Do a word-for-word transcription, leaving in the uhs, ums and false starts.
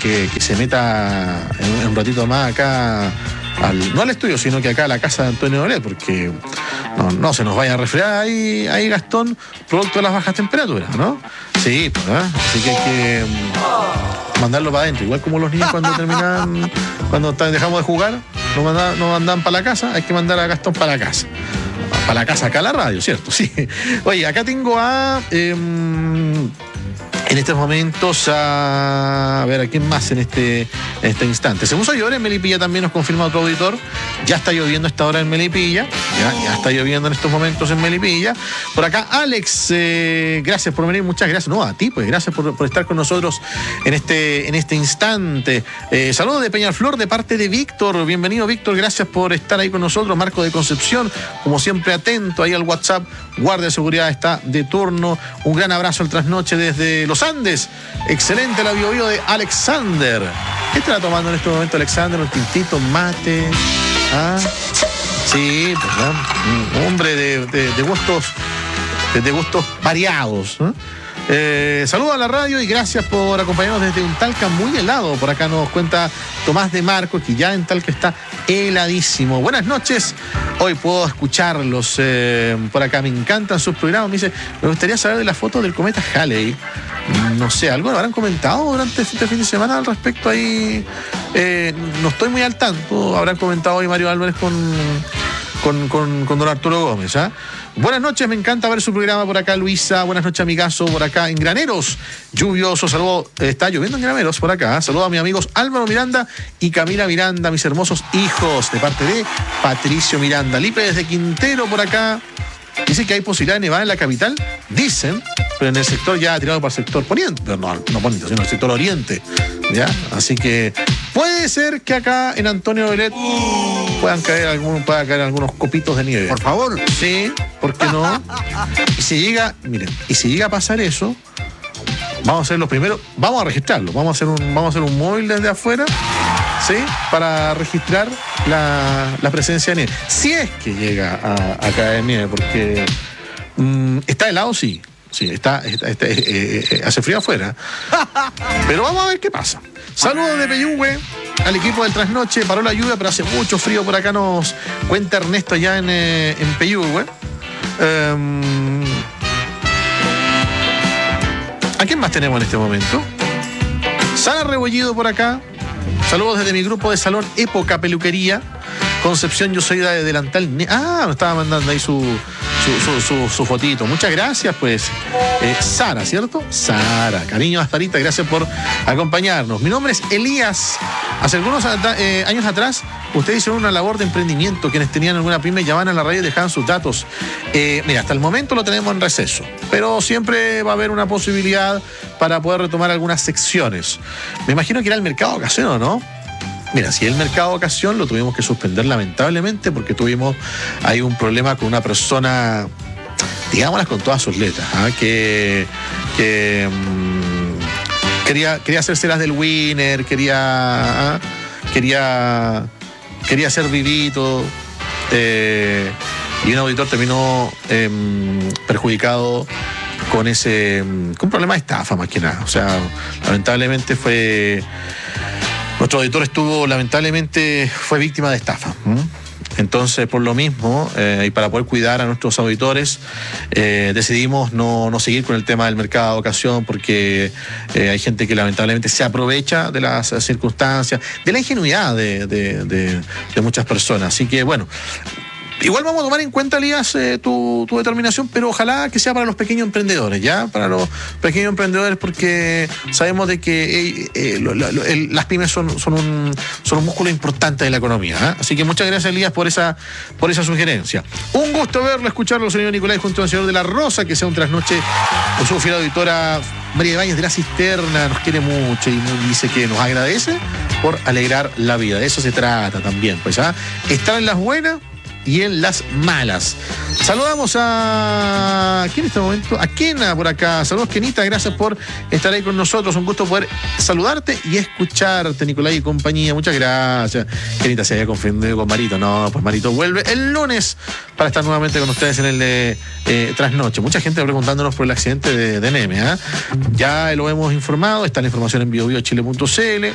que, que se meta en, en un ratito más acá, al, no al estudio, sino que acá a la casa de Antonio Olet, porque no, no se nos vaya a resfriar ahí, ahí Gastón, producto de las bajas temperaturas, ¿no? Sí, pues, ¿eh? Así que hay que um, mandarlo para adentro, igual como los niños cuando terminan, cuando dejamos de jugar, nos mandan, nos mandan para la casa, hay que mandar a Gastón para la casa. Para la casa acá a la radio, ¿cierto? Sí. Oye, acá tengo a... Eh, en estos momentos a... a ver, ¿a quién más en este, en este instante? Se puso a llover en Melipilla, también nos confirma otro auditor. Ya está lloviendo a esta hora en Melipilla. Ya, ya está lloviendo en estos momentos en Melipilla. Por acá, Alex, eh, gracias por venir, muchas gracias. No, a ti, pues, gracias por, por estar con nosotros en este, en este instante. Eh, saludos de Peñalflor de parte de Víctor. Bienvenido, Víctor, gracias por estar ahí con nosotros. Marco de Concepción, como siempre, atento ahí al WhatsApp. Guardia de seguridad está de turno. Un gran abrazo al trasnoche desde Los Andes. Excelente la bio, bio de Alexander. ¿Qué estará tomando en este momento Alexander? Un tintito, mate. ¿Ah? Sí, ¿verdad? Un hombre de, de, de gustos de, de gustos variados, ¿eh? Eh, saludos a la radio y gracias por acompañarnos desde un Talca muy helado. Por acá nos cuenta Tomás de Marco que ya en Talca está heladísimo. Buenas noches, hoy puedo escucharlos eh, por acá, me encantan sus programas. Me dice, me gustaría saber de la foto del cometa Halley. No sé, ¿algo habrán comentado durante este fin de semana al respecto ahí? Eh, no estoy muy al tanto. Habrán comentado hoy Mario Álvarez con, con, con, con don Arturo Gómez, ¿ah? ¿eh? Buenas noches, me encanta ver su programa por acá, Luisa. Buenas noches, amigazo, por acá en Graneros. Lluvioso, saludo. Eh, está lloviendo en Graneros por acá. Saludo a mis amigos Álvaro Miranda y Camila Miranda, mis hermosos hijos, de parte de Patricio Miranda. Lipe desde Quintero por acá. Dice que hay posibilidad de nevar en la capital. Dicen, pero en el sector ya tirado para el sector poniente. No, no poniente, sino el sector oriente. ¿Ya? Así que puede ser que acá en Antonio Olet puedan caer, algún, puedan caer algunos copitos de nieve. Por favor. Sí, ¿por qué no? Y si llega, miren, y si llega a pasar eso, vamos a hacer los primeros, vamos a registrarlo, vamos a hacer un, vamos a hacer un móvil desde afuera, ¿sí? Para registrar la, la presencia de nieve. Si es que llega a, a caer nieve, porque mmm, está helado, sí. Sí, está, está, está eh, eh, hace frío afuera. Pero vamos a ver qué pasa. Saludos de Peyúgue al equipo del Trasnoche. Paró la lluvia, pero hace mucho frío por acá, nos cuenta Ernesto allá en, eh, en Peyúgue. Um, ¿A quién más tenemos en este momento? Sara Rebollido por acá. Saludos desde mi grupo de salón Época Peluquería. Concepción, yo soy de delantal. Ah, me estaba mandando ahí su, su, su, su, su fotito. Muchas gracias, pues. Eh, Sara, ¿cierto? Sara. Cariño, Astarita, gracias por acompañarnos. Mi nombre es Elías. Hace algunos eh, años atrás, ustedes hicieron una labor de emprendimiento. Quienes tenían alguna pyme llamaban a la radio y dejaban sus datos. Eh, mira, hasta el momento lo tenemos en receso, pero siempre va a haber una posibilidad para poder retomar algunas secciones. Me imagino que era el mercado de ocasión, ¿no? Mira, si el mercado de ocasión lo tuvimos que suspender lamentablemente porque tuvimos ahí un problema con una persona, digámoslas con todas sus letras, ¿eh? que, que um, quería, quería hacerse las del winner, quería, ¿eh? quería, quería ser vivito, eh, y un auditor terminó eh, perjudicado con ese, con un problema de estafa más que nada. O sea, lamentablemente fue... Nuestro auditor estuvo, lamentablemente, fue víctima de estafa. ¿Mm? Entonces, por lo mismo, eh, y para poder cuidar a nuestros auditores, eh, decidimos no, no seguir con el tema del mercado de ocasión, porque eh, hay gente que lamentablemente se aprovecha de las circunstancias, de la ingenuidad de, de, de, de muchas personas. Así que, bueno... Igual vamos a tomar en cuenta, Elías, eh, tu, tu determinación, pero ojalá que sea para los pequeños emprendedores, ¿ya? Para los pequeños emprendedores, porque sabemos de que eh, eh, lo, lo, el, las pymes son, son, un, son un músculo importante de la economía, ¿eh? Así que muchas gracias, Elías, por esa, por esa sugerencia. Un gusto verlo, escucharlo, señor Nicolás, junto al señor de la Rosa, que sea un trasnoche con su fiel auditora María de Baños de la Cisterna, nos quiere mucho y dice que nos agradece por alegrar la vida. De eso se trata también, pues, ¿ah? Estar en las buenas y en las malas. Saludamos a... ¿quién en este momento? A Kena por acá. Saludos, Kenita, gracias por estar ahí con nosotros. Un gusto poder saludarte y escucharte, Nicolás y compañía. Muchas gracias. Kenita se había confundido con Marito. No, pues Marito vuelve el lunes para estar nuevamente con ustedes en el eh, eh, Trasnoche. Mucha gente preguntándonos por el accidente de, de Neme, ¿eh? Ya lo hemos informado. Está la información en bio bio chile punto c l.